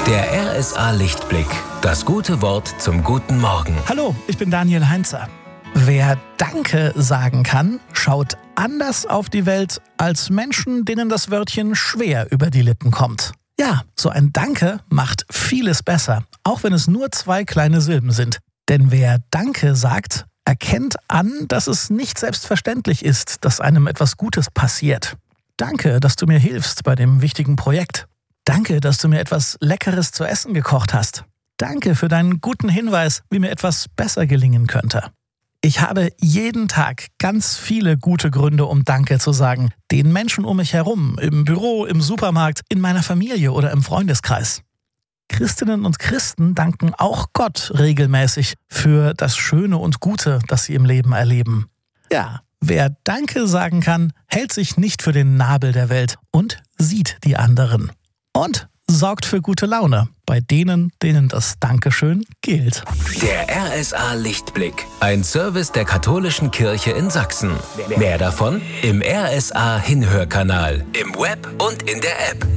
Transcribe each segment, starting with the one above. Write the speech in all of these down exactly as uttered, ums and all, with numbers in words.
Der R S A Lichtblick. Das gute Wort zum guten Morgen. Hallo, ich bin Daniel Heinzer. Wer Danke sagen kann, schaut anders auf die Welt als Menschen, denen das Wörtchen schwer über die Lippen kommt. Ja, so ein Danke macht vieles besser, auch wenn es nur zwei kleine Silben sind. Denn wer Danke sagt, erkennt an, dass es nicht selbstverständlich ist, dass einem etwas Gutes passiert. Danke, dass du mir hilfst bei dem wichtigen Projekt. Danke, dass du mir etwas Leckeres zu essen gekocht hast. Danke für deinen guten Hinweis, wie mir etwas besser gelingen könnte. Ich habe jeden Tag ganz viele gute Gründe, um Danke zu sagen. Den Menschen um mich herum, im Büro, im Supermarkt, in meiner Familie oder im Freundeskreis. Christinnen und Christen danken auch Gott regelmäßig für das Schöne und Gute, das sie im Leben erleben. Ja, wer Danke sagen kann, hält sich nicht für den Nabel der Welt und sieht die anderen. Und sorgt für gute Laune bei denen, denen das Dankeschön gilt. Der R S A Lichtblick. Ein Service der Katholischen Kirche in Sachsen. Mehr davon im R S A Hinhörkanal, im Web und in der App.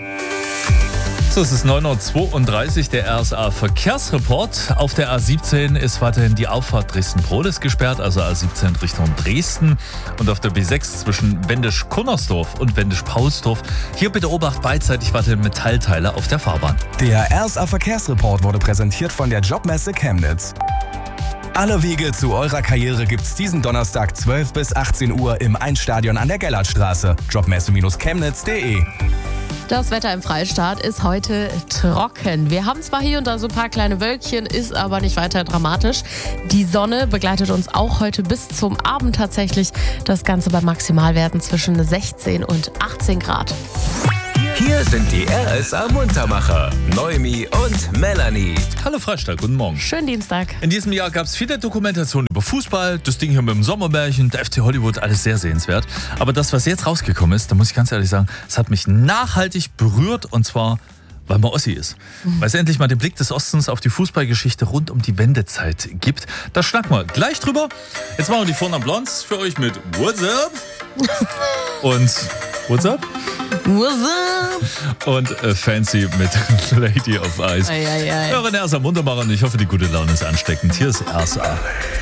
So, es ist neun Uhr zweiunddreißig, der R S A Verkehrsreport. Auf der A siebzehn ist weiterhin die Auffahrt Dresden-Prohlis gesperrt, also A siebzehn Richtung Dresden. Und auf der B sechs zwischen Wendisch-Kunnersdorf und Wendisch-Paulsdorf. Hier bitte Obacht, beidseitig weiterhin Metallteile auf der Fahrbahn. Der R S A Verkehrsreport wurde präsentiert von der Jobmesse Chemnitz. Alle Wege zu eurer Karriere gibt's diesen Donnerstag zwölf bis achtzehn Uhr im Einstadion an der Gellertstraße. Jobmesse Chemnitz punkt de. Das Wetter im Freistaat ist heute trocken. Wir haben zwar hier und da so ein paar kleine Wölkchen, ist aber nicht weiter dramatisch. Die Sonne begleitet uns auch heute bis zum Abend tatsächlich. Das Ganze bei Maximalwerten zwischen sechzehn und achtzehn Grad. Hier sind die R S A Muntermacher, Noemi und Melanie. Hallo Freistaat, guten Morgen. Schönen Dienstag. In diesem Jahr gab es viele Dokumentationen über Fußball, das Ding hier mit dem Sommermärchen, der F C Hollywood, alles sehr sehenswert. Aber das, was jetzt rausgekommen ist, da muss ich ganz ehrlich sagen, es hat mich nachhaltig berührt, und zwar, weil man Ossi ist. Mhm. Weil es endlich mal den Blick des Ostens auf die Fußballgeschichte rund um die Wendezeit gibt. Da schnacken wir gleich drüber. Jetzt machen wir die Vornamen Blondes für euch mit What's up? Und What's up? What's up? Und äh, Fancy mit Lady of Ice. Ei, ei, ei. Euren R S A Muntermacher, und ich hoffe, die gute Laune ist ansteckend. Hier ist R S A.